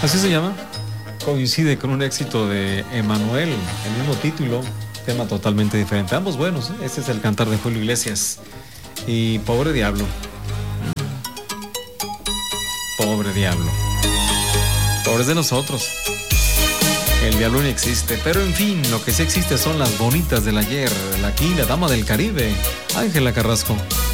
Así se llama. Coincide con un éxito de Emanuel, el mismo título, tema totalmente diferente. Ambos buenos, ¿eh? Este es el cantar de Julio Iglesias. Y Pobre Diablo. Pobre Diablo. Pobres de nosotros. El diablo no existe, pero en fin, lo que sí existe son las bonitas del ayer. Aquí la dama del Caribe, Ángela Carrasco.